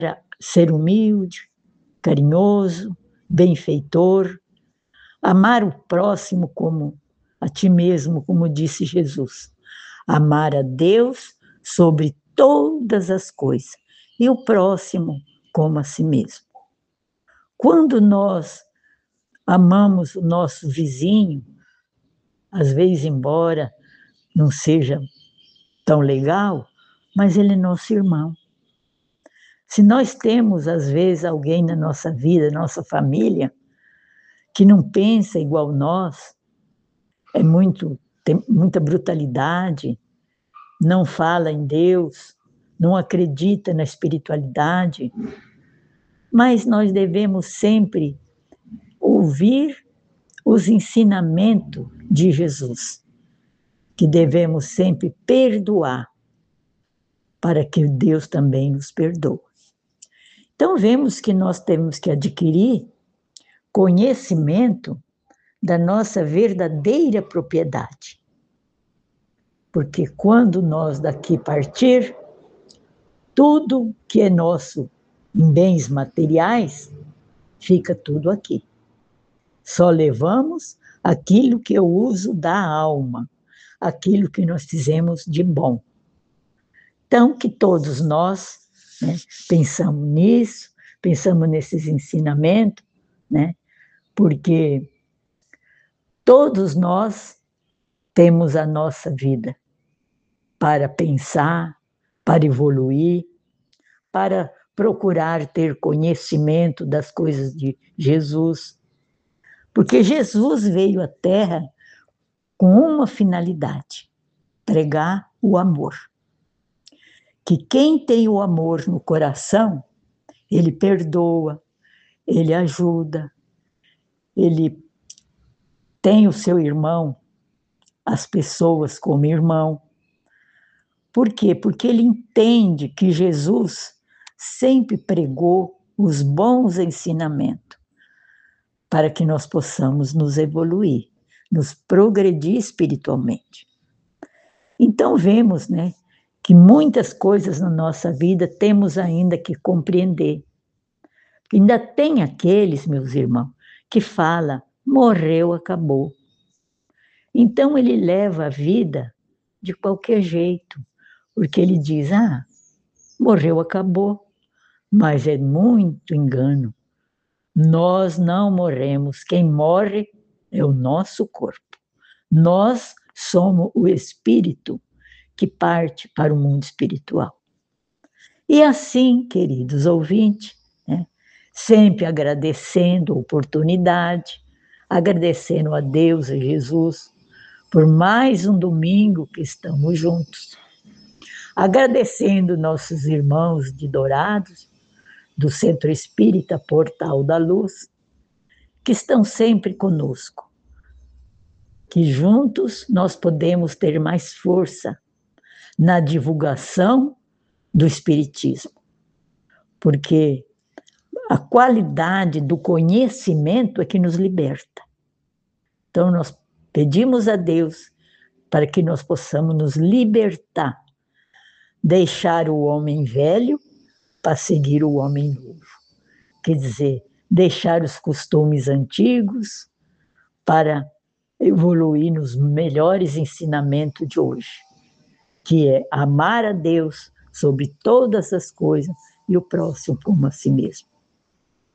ser humilde, carinhoso, benfeitor, amar o próximo como a ti mesmo, como disse Jesus. Amar a Deus sobre todas as coisas e o próximo como a si mesmo. Quando nós amamos o nosso vizinho, às vezes, embora não seja tão legal, mas ele é nosso irmão. Se nós temos, às vezes, alguém na nossa vida, nossa família, que não pensa igual nós, tem muita brutalidade, não fala em Deus, não acredita na espiritualidade, mas nós devemos sempre ouvir os ensinamentos de Jesus, que devemos sempre perdoar, para que Deus também nos perdoe. Então, vemos que nós temos que adquirir conhecimento da nossa verdadeira propriedade. Porque quando nós daqui partir, tudo que é nosso em bens materiais, fica tudo aqui. Só levamos aquilo que é o uso da alma, aquilo que nós fizemos de bom. Então, que todos nós, né, pensamos nisso, pensamos nesses ensinamentos, né, porque todos nós temos a nossa vida para pensar, para evoluir, para procurar ter conhecimento das coisas de Jesus. Porque Jesus veio à Terra com uma finalidade: pregar o amor. Que quem tem o amor no coração, ele perdoa, ele ajuda, ele tem o seu irmão, as pessoas como irmão. Por quê? Porque ele entende que Jesus sempre pregou os bons ensinamentos para que nós possamos nos evoluir, nos progredir espiritualmente. Então vemos, né, que muitas coisas na nossa vida temos ainda que compreender. Ainda tem aqueles, meus irmãos, que fala, morreu, acabou. Então ele leva a vida de qualquer jeito, porque ele diz, morreu, acabou, mas é muito engano. Nós não morremos, quem morre é o nosso corpo. Nós somos o espírito que parte para o mundo espiritual. E assim, queridos ouvintes, né, sempre agradecendo a oportunidade, agradecendo a Deus, a Jesus, por mais um domingo que estamos juntos, agradecendo nossos irmãos de Dourados, do Centro Espírita Portal da Luz, que estão sempre conosco, que juntos nós podemos ter mais força na divulgação do Espiritismo, porque a qualidade do conhecimento é que nos liberta. Então nós pedimos a Deus para que nós possamos nos libertar, deixar o homem velho para seguir o homem novo. Quer dizer, deixar os costumes antigos para evoluir nos melhores ensinamentos de hoje, que é amar a Deus sobre todas as coisas e o próximo como a si mesmo.